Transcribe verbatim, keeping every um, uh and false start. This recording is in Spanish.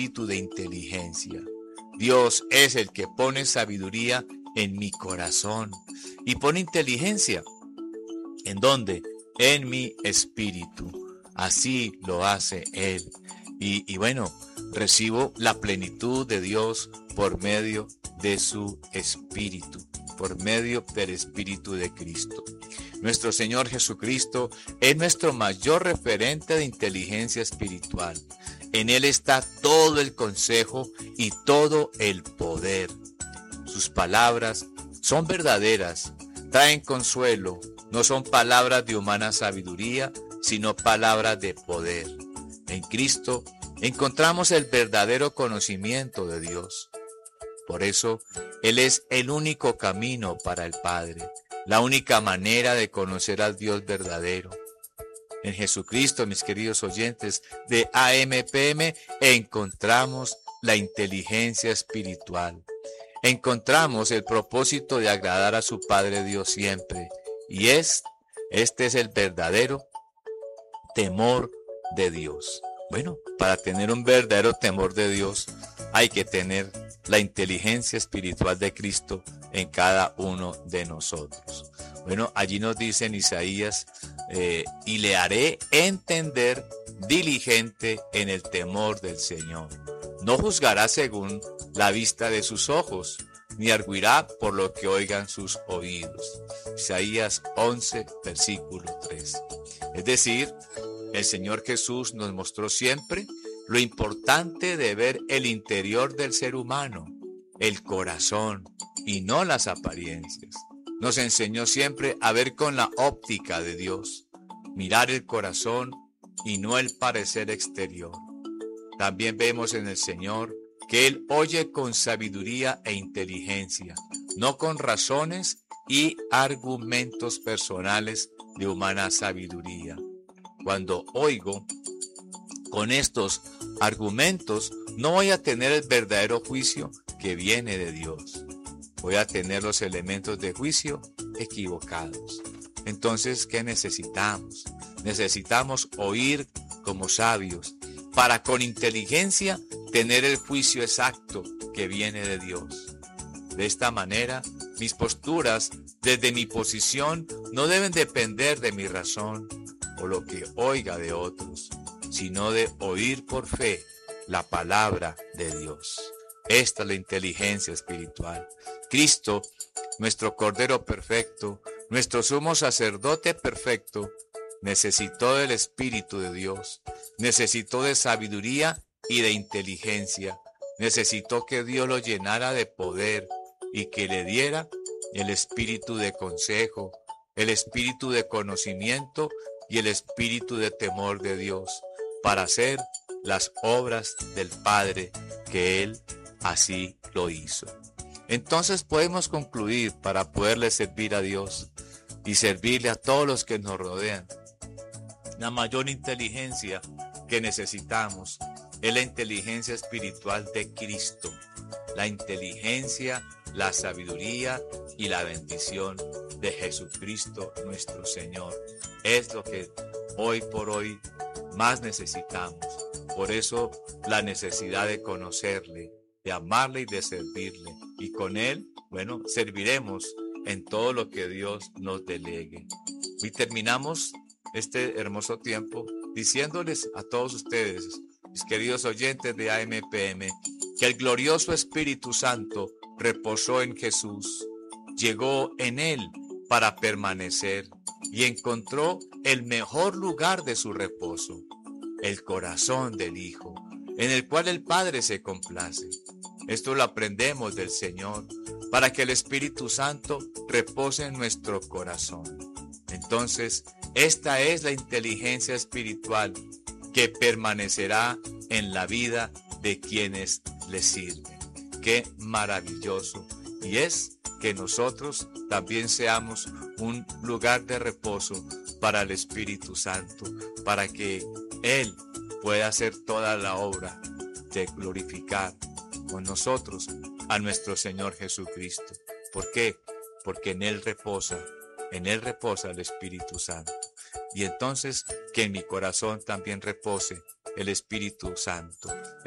espíritu de inteligencia. Dios es el que pone sabiduría en mi corazón y pone inteligencia. ¿En dónde? En mi espíritu. Así lo hace Él. Y, y bueno, recibo la plenitud de Dios por medio de su espíritu, por medio del espíritu de Cristo. Nuestro Señor Jesucristo es nuestro mayor referente de inteligencia espiritual. En Él está todo el consejo y todo el poder. Sus palabras son verdaderas, traen consuelo, no son palabras de humana sabiduría, sino palabras de poder. En Cristo encontramos el verdadero conocimiento de Dios. Por eso, Él es el único camino para el Padre, la única manera de conocer al Dios verdadero. En Jesucristo, mis queridos oyentes de A M P M, encontramos la inteligencia espiritual. Encontramos el propósito de agradar a su Padre Dios siempre. Y es, este es el verdadero temor de Dios. Bueno, para tener un verdadero temor de Dios hay que tener la inteligencia espiritual de Cristo en cada uno de nosotros. Bueno, allí nos dice en Isaías, eh, y le haré entender diligente en el temor del Señor. No juzgará según la vista de sus ojos, ni arguirá por lo que oigan sus oídos. Isaías once, versículo tres. Es decir, el Señor Jesús nos mostró siempre lo importante de ver el interior del ser humano, el corazón, y no las apariencias. Nos enseñó siempre a ver con la óptica de Dios, mirar el corazón y no el parecer exterior. También vemos en el Señor que Él oye con sabiduría e inteligencia, no con razones y argumentos personales de humana sabiduría. Cuando oigo con estos argumentos, no voy a tener el verdadero juicio que viene de Dios. Voy a tener los elementos de juicio equivocados. Entonces, ¿qué necesitamos? Necesitamos oír como sabios para con inteligencia tener el juicio exacto que viene de Dios. De esta manera, mis posturas desde mi posición no deben depender de mi razón o lo que oiga de otros, sino de oír por fe la palabra de Dios. Esta es la inteligencia espiritual. Cristo, nuestro Cordero perfecto, nuestro sumo sacerdote perfecto, necesitó del Espíritu de Dios, necesitó de sabiduría y de inteligencia, necesitó que Dios lo llenara de poder y que le diera el espíritu de consejo, el espíritu de conocimiento y el espíritu de temor de Dios para hacer las obras del Padre que Él así lo hizo. Entonces podemos concluir para poderle servir a Dios y servirle a todos los que nos rodean. La mayor inteligencia que necesitamos es la inteligencia espiritual de Cristo, la inteligencia, la sabiduría y la bendición de Jesucristo nuestro Señor. Es lo que hoy por hoy más necesitamos. Por eso la necesidad de conocerle, de amarle y de servirle. Y con Él, bueno, serviremos en todo lo que Dios nos delegue. Y terminamos este hermoso tiempo diciéndoles a todos ustedes, mis queridos oyentes de A M P M, que el glorioso Espíritu Santo reposó en Jesús, llegó en Él para permanecer y encontró el mejor lugar de su reposo, el corazón del Hijo, en el cual el Padre se complace. Esto lo aprendemos del Señor, para que el Espíritu Santo repose en nuestro corazón. Entonces, esta es la inteligencia espiritual que permanecerá en la vida de quienes le sirven. ¡Qué maravilloso! Y es que nosotros también seamos un lugar de reposo para el Espíritu Santo, para que Él pueda hacer toda la obra de glorificar con nosotros a nuestro Señor Jesucristo. ¿Por qué? Porque en Él reposa, en Él reposa el Espíritu Santo. Y entonces que en mi corazón también repose el Espíritu Santo.